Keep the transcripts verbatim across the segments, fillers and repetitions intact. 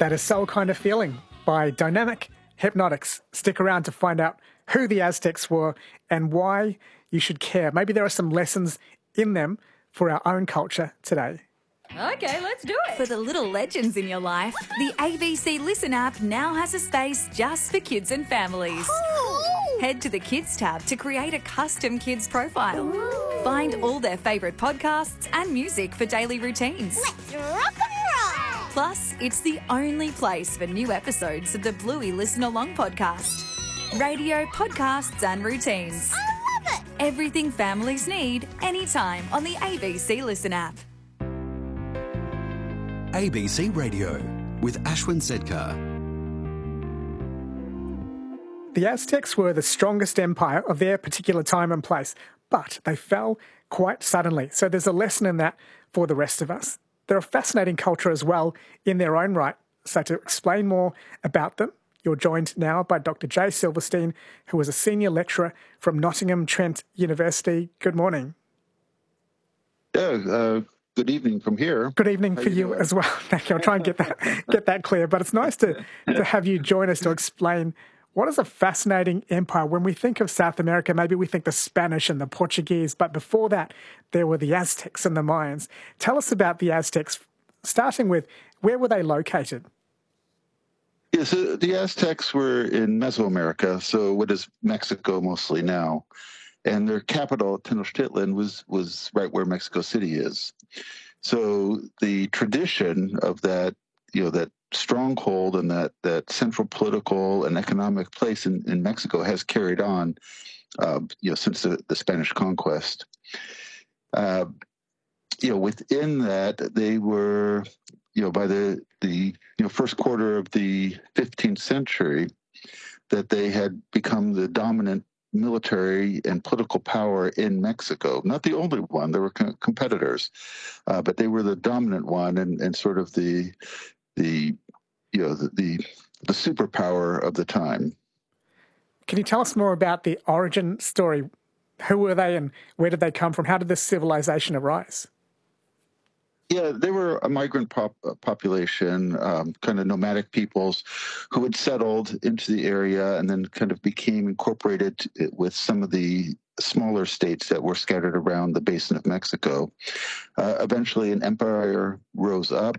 That is Soul Kind of Feeling by Dynamic Hypnotics. Stick around to find out who the Aztecs were and why you should care. Maybe there are some lessons in them for our own culture today. Okay, let's do it. For the little legends in your life, the A B C Listen app now has a space just for kids and families. Cool. Head to the Kids tab to create a custom kids profile. Ooh. Find all their favourite podcasts and music for daily routines. Let's rock and roll. Plus, it's the only place for new episodes of the Bluey Listen Along podcast. Radio, podcasts and routines. I love it. Everything families need, anytime on the A B C Listen app. A B C Radio with Ashwin Sedkar. The Aztecs were the strongest empire of their particular time and place, but they fell quite suddenly. So there's a lesson in that for the rest of us. They're a fascinating culture as well in their own right. So to explain more about them, you're joined now by Doctor Jay Silverstein, who is a senior lecturer from Nottingham Trent University. Good morning. Yeah, uh, good evening from here. Good evening How for you you doing? as well. Thank you. I'll try and get that get that clear. But it's nice to, to have you join us to explain what is a fascinating empire. When we think of South America, maybe we think the Spanish and the Portuguese, but before that, there were the Aztecs and the Mayans. Tell us about the Aztecs, starting with where were they located? Yeah, so the Aztecs were in Mesoamerica, so what is Mexico mostly now. And their capital, Tenochtitlan, was, was right where Mexico City is. So the tradition of that, you know, that stronghold and that, that central political and economic place in, in Mexico has carried on, uh, you know, since the, the Spanish conquest. Uh, you know, within that, they were, you know, by the, the you know first quarter of the fifteenth century, that they had become the dominant military and political power in Mexico. Not the only one; there were co- competitors, uh, but they were the dominant one and, and sort of the the you know the, the the superpower of the time. Can you tell us more about the origin story? Who were they and where did they come from? How did this civilization arise? Yeah, they were a migrant pop, uh, population, um, kind of nomadic peoples who had settled into the area and then kind of became incorporated with some of the smaller states that were scattered around the basin of Mexico. Uh, eventually, an empire rose up,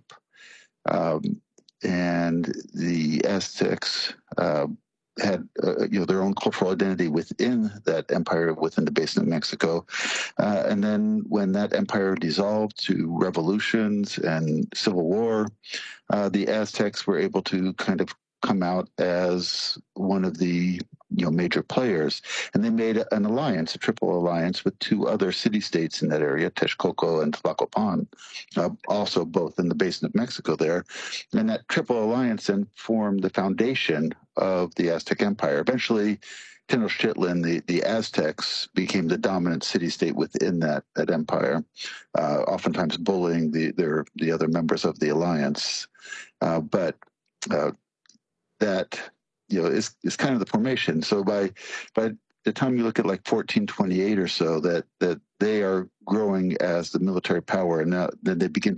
um, and the Aztecs uh, had uh, you know their own cultural identity within that empire, within the basin of Mexico. Uh, and then when that empire dissolved to revolutions and civil war, uh, the Aztecs were able to kind of come out as one of the you know major players. And they made an alliance, a triple alliance, with two other city-states in that area, Texcoco and Tlacopan, uh, also both in the basin of Mexico there. And that triple alliance then formed the foundation of the Aztec Empire. Eventually, Tenochtitlan, the, the Aztecs, became the dominant city-state within that, that empire, uh, oftentimes bullying the, their, the other members of the alliance. Uh, but uh, that you know is, is kind of the formation. So by by the time you look at like fourteen twenty-eight or so, that that they are growing as the military power, and now, then they begin